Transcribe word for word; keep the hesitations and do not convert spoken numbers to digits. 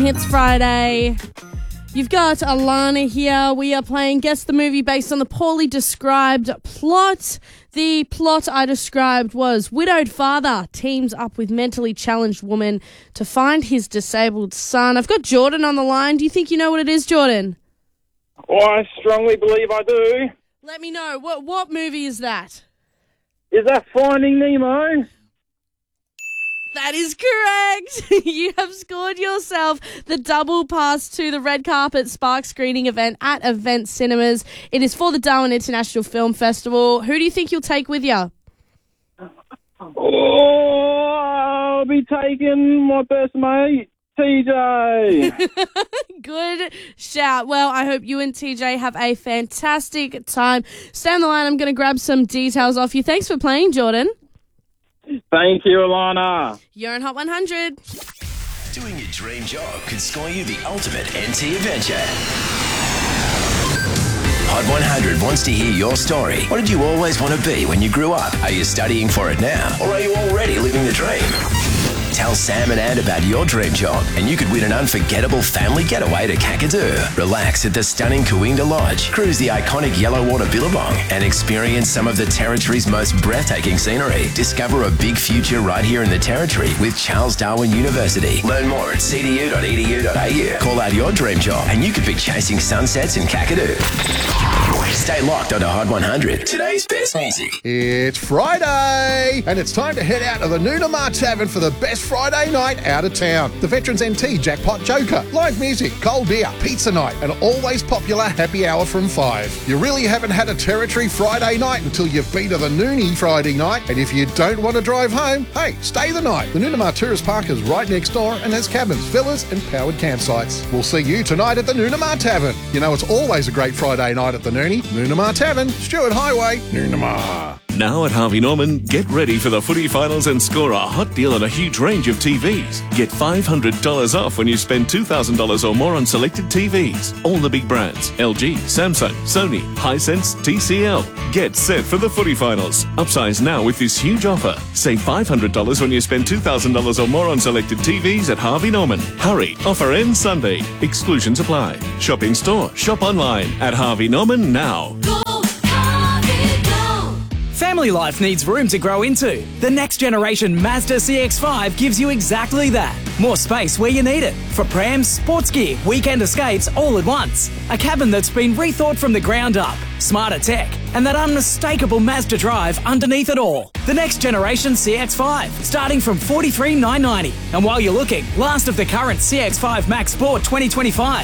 Hits Friday. You've got Alana here. We are playing Guess the Movie based on the poorly described plot. The plot I described was widowed father teams up with mentally challenged woman to find his disabled son. I've got Jordan on the line. Do you think you know what it is, Jordan? Oh, I strongly believe I do. Let me know. What what movie is that? Is that Finding Nemo? That is correct. You have scored yourself the double pass to the Red Carpet Spark screening event at Event Cinemas. It is for the Darwin International Film Festival. Who do you think you'll take with you? Oh, I'll be taking my best mate, T J. Good shout. Well, I hope you and T J have a fantastic time. Stay on the line. I'm going to grab some details off you. Thanks for playing, Jordan. Thank you, Alana. You're on Hot one hundred. Doing your dream job could score you the ultimate N T adventure. Hot one hundred wants to hear your story. What did you always want to be when you grew up? Are you studying for it now? Or are you already living the dream? Tell Sam and Ann about your dream job and you could win an unforgettable family getaway to Kakadu. Relax at the stunning Kooinda Lodge, cruise the iconic Yellowwater Billabong and experience some of the Territory's most breathtaking scenery. Discover a big future right here in the Territory with Charles Darwin University. Learn more at c d u dot e d u dot a u. Call out your dream job and you could be chasing sunsets in Kakadu. Stay locked onto Hot one hundred. Today's best music. It's Friday, and it's time to head out to the Noonamar Tavern for the best Friday night out of town. The Veterans N T Jackpot Joker, live music, cold beer, pizza night, and always popular happy hour from five. You really haven't had a Territory Friday night until you've been to the Noonie Friday night, and if you don't want to drive home, hey, stay the night. The Noonamar Tourist Park is right next door and has cabins, villas, and powered campsites. We'll see you tonight at the Noonamar Tavern. You know it's always a great Friday night at the Noonie. Noonamar Tavern, Stewart Highway, Noonamar. Now at Harvey Norman, get ready for the footy finals and score a hot deal on a huge range of T Vs. Get five hundred dollars off when you spend two thousand dollars or more on selected T Vs. All the big brands, L G, Samsung, Sony, Hisense, T C L. Get set for the footy finals. Upsize now with this huge offer. Save five hundred dollars when you spend two thousand dollars or more on selected T Vs at Harvey Norman. Hurry, offer ends Sunday. Exclusions apply. Shop in store, shop online at Harvey Norman now. Family life needs room to grow into. The next generation Mazda C X five gives you exactly that. More space where you need it. For prams, sports gear, weekend escapes all at once. A cabin that's been rethought from the ground up. Smarter tech. And that unmistakable Mazda drive underneath it all. The next generation C X five, starting from forty-three thousand nine hundred ninety. And while you're looking, last of the current C X five Max Sport twenty twenty-five.